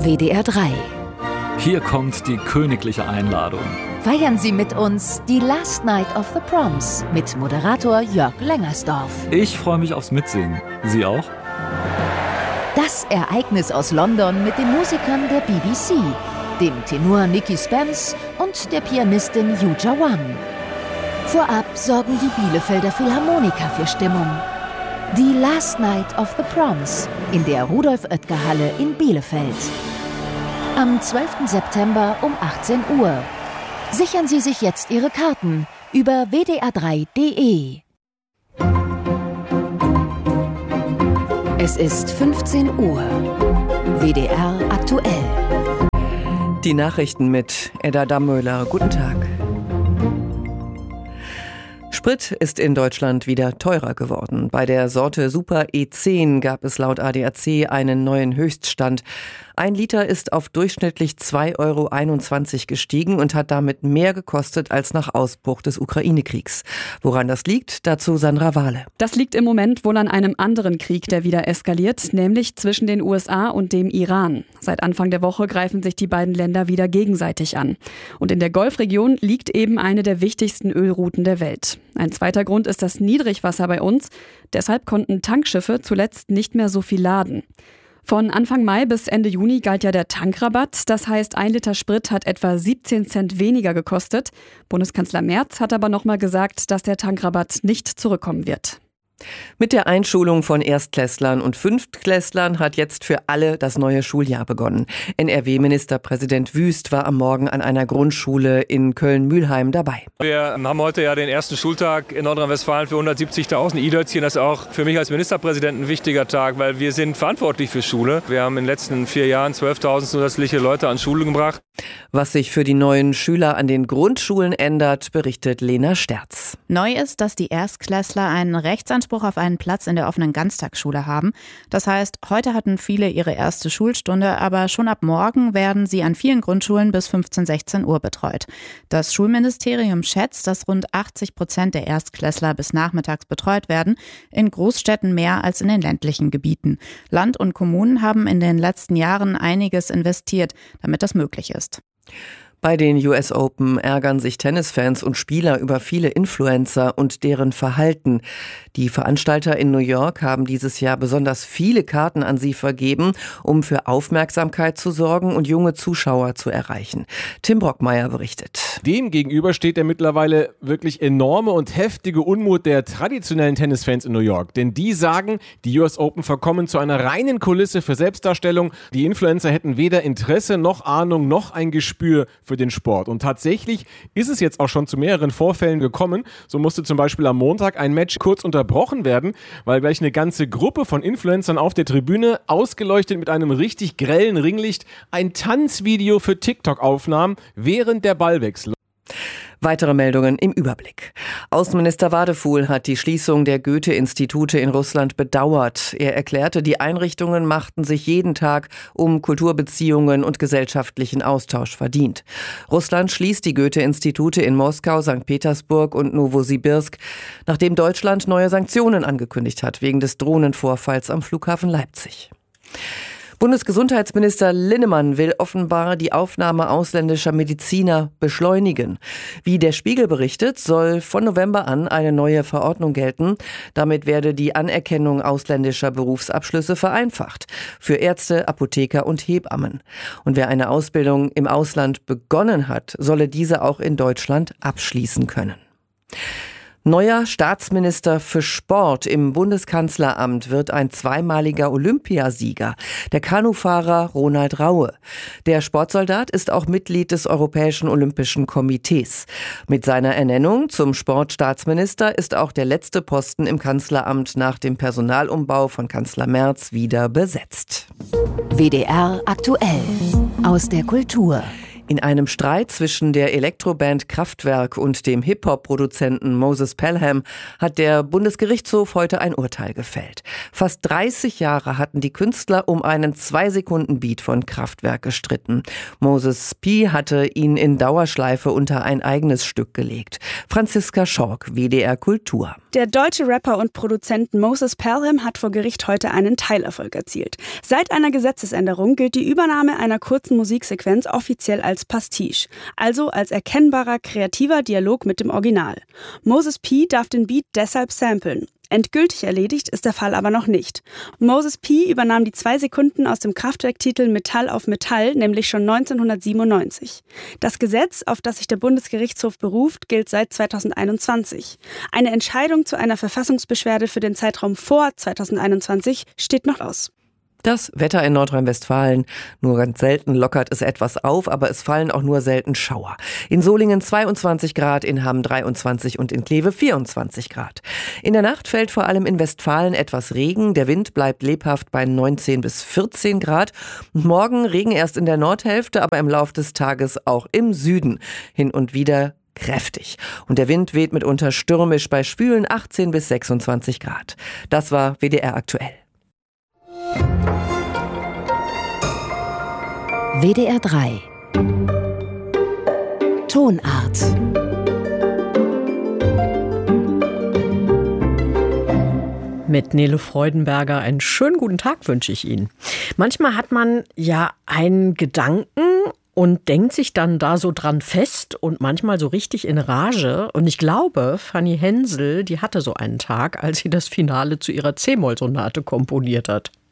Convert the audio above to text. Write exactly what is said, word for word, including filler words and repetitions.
W D R drei. Hier kommt die königliche Einladung. Feiern Sie mit uns die Last Night of the Proms mit Moderator Jörg Lengersdorf. Ich freue mich aufs Mitsingen. Sie auch? Das Ereignis aus London mit den Musikern der B B C, dem Tenor Nicky Spence und der Pianistin Yuja Wang. Vorab sorgen die Bielefelder Philharmoniker für Stimmung. Die Last Night of the Proms in der Rudolf-Oetker-Halle in Bielefeld. Am zwölften September um achtzehn Uhr. Sichern Sie sich jetzt Ihre Karten über w d r drei punkt d e. Es ist fünfzehn Uhr. W D R aktuell. Die Nachrichten mit Edda Dammöhler. Guten Tag. Sprit ist in Deutschland wieder teurer geworden. Bei der Sorte Super E zehn gab es laut A D A C einen neuen Höchststand. Ein Liter ist auf durchschnittlich zwei Euro einundzwanzig gestiegen und hat damit mehr gekostet als nach Ausbruch des Ukraine-Kriegs. Woran das liegt, dazu Sandra Wahle. Das liegt im Moment wohl an einem anderen Krieg, der wieder eskaliert, nämlich zwischen den U S A und dem Iran. Seit Anfang der Woche greifen sich die beiden Länder wieder gegenseitig an. Und in der Golfregion liegt eben eine der wichtigsten Ölrouten der Welt. Ein zweiter Grund ist das Niedrigwasser bei uns. Deshalb konnten Tankschiffe zuletzt nicht mehr so viel laden. Von Anfang Mai bis Ende Juni galt ja der Tankrabatt. Das heißt, ein Liter Sprit hat etwa siebzehn Cent weniger gekostet. Bundeskanzler Merz hat aber noch mal gesagt, dass der Tankrabatt nicht zurückkommen wird. Mit der Einschulung von Erstklässlern und Fünftklässlern hat jetzt für alle das neue Schuljahr begonnen. N R W-Ministerpräsident Wüst war am Morgen an einer Grundschule in Köln-Mühlheim dabei. Wir haben heute ja den ersten Schultag in Nordrhein-Westfalen für hundertsiebzigtausend I-Dötzchen. Das ist auch für mich als Ministerpräsident ein wichtiger Tag, weil wir sind verantwortlich für Schule. Wir haben in den letzten vier Jahren zwölftausend zusätzliche Leute an Schule gebracht. Was sich für die neuen Schüler an den Grundschulen ändert, berichtet Lena Sterz. Neu ist, dass die Erstklässler einen Rechtsanspruch auf einen Platz in der offenen Ganztagsschule haben. Das heißt, heute hatten viele ihre erste Schulstunde, aber schon ab morgen werden sie an vielen Grundschulen bis fünfzehn, sechzehn Uhr betreut. Das Schulministerium schätzt, dass rund achtzig Prozent der Erstklässler bis nachmittags betreut werden, in Großstädten mehr als in den ländlichen Gebieten. Land und Kommunen haben in den letzten Jahren einiges investiert, damit das möglich ist. Bei den U S Open ärgern sich Tennisfans und Spieler über viele Influencer und deren Verhalten. Die Veranstalter in New York haben dieses Jahr besonders viele Karten an sie vergeben, um für Aufmerksamkeit zu sorgen und junge Zuschauer zu erreichen. Tim Brockmeier berichtet. Dem gegenüber steht der mittlerweile wirklich enorme und heftige Unmut der traditionellen Tennisfans in New York. Denn die sagen, die U S Open verkommen zu einer reinen Kulisse für Selbstdarstellung. Die Influencer hätten weder Interesse noch Ahnung noch ein Gespür für den Sport. Und tatsächlich ist es jetzt auch schon zu mehreren Vorfällen gekommen. So musste zum Beispiel am Montag ein Match kurz unterbrochen werden, weil gleich eine ganze Gruppe von Influencern auf der Tribüne, ausgeleuchtet mit einem richtig grellen Ringlicht, ein Tanzvideo für TikTok aufnahm während der Ballwechsel. Weitere Meldungen im Überblick. Außenminister Wadefuhl hat die Schließung der Goethe-Institute in Russland bedauert. Er erklärte, die Einrichtungen machten sich jeden Tag um Kulturbeziehungen und gesellschaftlichen Austausch verdient. Russland schließt die Goethe-Institute in Moskau, Sankt Petersburg und Nowosibirsk, nachdem Deutschland neue Sanktionen angekündigt hat wegen des Drohnenvorfalls am Flughafen Leipzig. Bundesgesundheitsminister Linnemann will offenbar die Aufnahme ausländischer Mediziner beschleunigen. Wie der Spiegel berichtet, soll von November an eine neue Verordnung gelten. Damit werde die Anerkennung ausländischer Berufsabschlüsse vereinfacht. Für Ärzte, Apotheker und Hebammen. Und wer eine Ausbildung im Ausland begonnen hat, solle diese auch in Deutschland abschließen können. Neuer Staatsminister für Sport im Bundeskanzleramt wird ein zweimaliger Olympiasieger, der Kanufahrer Ronald Raue. Der Sportsoldat ist auch Mitglied des Europäischen Olympischen Komitees. Mit seiner Ernennung zum Sportstaatsminister ist auch der letzte Posten im Kanzleramt nach dem Personalumbau von Kanzler Merz wieder besetzt. W D R aktuell aus der Kultur. In einem Streit zwischen der Elektroband Kraftwerk und dem Hip-Hop-Produzenten Moses Pelham hat der Bundesgerichtshof heute ein Urteil gefällt. Fast dreißig Jahre hatten die Künstler um einen zwei-Sekunden-Beat von Kraftwerk gestritten. Moses P. hatte ihn in Dauerschleife unter ein eigenes Stück gelegt. Franziska Schork, W D R Kultur. Der deutsche Rapper und Produzent Moses Pelham hat vor Gericht heute einen Teilerfolg erzielt. Seit einer Gesetzesänderung gilt die Übernahme einer kurzen Musiksequenz offiziell als Pastiche, also als erkennbarer kreativer Dialog mit dem Original. Moses P. darf den Beat deshalb samplen. Endgültig erledigt ist der Fall aber noch nicht. Moses P. übernahm die zwei Sekunden aus dem Kraftwerk-Titel Metall auf Metall, nämlich schon neunzehnhundertsiebenundneunzig. Das Gesetz, auf das sich der Bundesgerichtshof beruft, gilt seit zweitausendeinundzwanzig. Eine Entscheidung zu einer Verfassungsbeschwerde für den Zeitraum vor zweitausendeinundzwanzig steht noch aus. Das Wetter in Nordrhein-Westfalen. Nur ganz selten lockert es etwas auf, aber es fallen auch nur selten Schauer. In Solingen zweiundzwanzig Grad, in Hamm dreiundzwanzig und in Kleve vierundzwanzig Grad. In der Nacht fällt vor allem in Westfalen etwas Regen. Der Wind bleibt lebhaft bei neunzehn bis vierzehn Grad. Und morgen Regen erst in der Nordhälfte, aber im Lauf des Tages auch im Süden. Hin und wieder kräftig. Und der Wind weht mitunter stürmisch bei schwülen achtzehn bis sechsundzwanzig Grad. Das war W D R aktuell. W D R drei Tonart. Mit Nele Freudenberger einen schönen guten Tag wünsche ich Ihnen. Manchmal hat man ja einen Gedanken und denkt sich dann da so dran fest und manchmal so richtig in Rage. Und ich glaube, Fanny Hensel, die hatte so einen Tag, als sie das Finale zu ihrer C-Moll-Sonate komponiert hat.